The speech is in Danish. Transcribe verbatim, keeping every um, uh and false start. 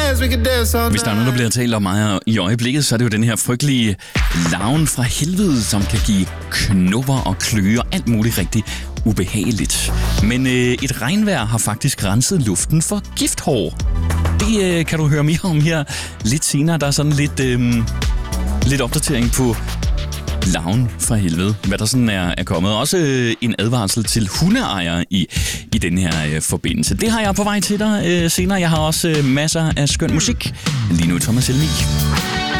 Hvis der er noget, der bliver talt om mig i øjeblikket, så er det jo den her frygtelige larven fra helvede, som kan give knopper og kløe og alt muligt rigtig ubehageligt. Men øh, et regnvejr har faktisk renset luften for gifthår. Det øh, kan du høre mere om her lidt senere. Der er sådan lidt, øh, lidt opdatering på larven fra helvede, hvad der sådan er, er kommet. Også øh, en advarsel til hundeejere i, i den her øh, forbindelse. Det har jeg på vej til dig øh, senere. Jeg har også øh, masser af skøn musik. Lige nu Thomas Helmig.